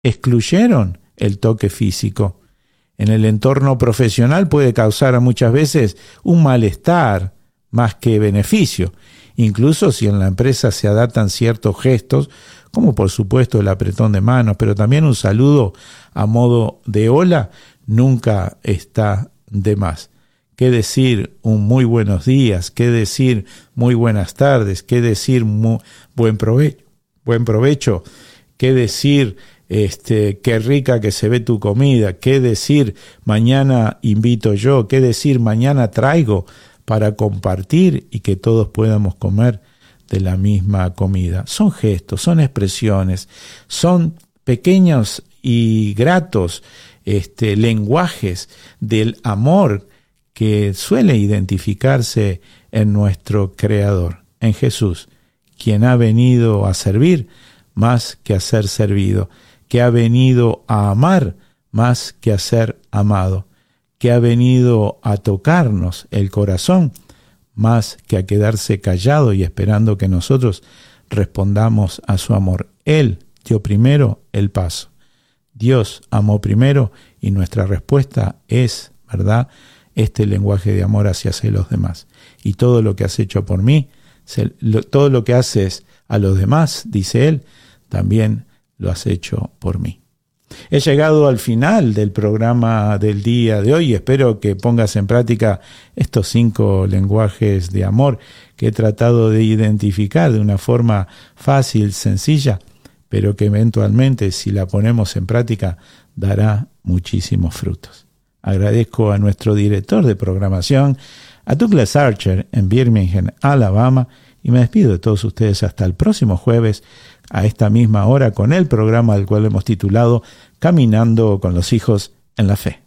excluyeron el toque físico. En el entorno profesional puede causar muchas veces un malestar más que beneficio, incluso si en la empresa se adaptan ciertos gestos, como por supuesto el apretón de manos, pero también un saludo a modo de hola nunca está de más. ¿Qué decir un muy buenos días? ¿Qué decir muy buenas tardes? ¿Qué decir buen provecho? ¿Qué decir qué rica que se ve tu comida? ¿Qué decir mañana invito yo? ¿Qué decir mañana traigo para compartir y que todos podamos comer de la misma comida? Son gestos, son expresiones, son pequeños y gratos lenguajes del amor que suele identificarse en nuestro Creador, en Jesús, quien ha venido a servir más que a ser servido, que ha venido a amar más que a ser amado, que ha venido a tocarnos el corazón más que a quedarse callado y esperando que nosotros respondamos a su amor. Él dio primero el paso. Dios amó primero y nuestra respuesta es, ¿verdad?, este lenguaje de amor hacia los demás. Y todo lo que has hecho por mí, todo lo que haces a los demás, dice él, también lo has hecho por mí. He llegado al final del programa del día de hoy. Espero que pongas en práctica estos 5 lenguajes de amor que he tratado de identificar de una forma fácil, sencilla, pero que eventualmente, si la ponemos en práctica, dará muchísimos frutos. Agradezco a nuestro director de programación, a Douglas Archer, en Birmingham, Alabama, y me despido de todos ustedes hasta el próximo jueves, a esta misma hora, con el programa al cual hemos titulado Caminando con los hijos en la fe.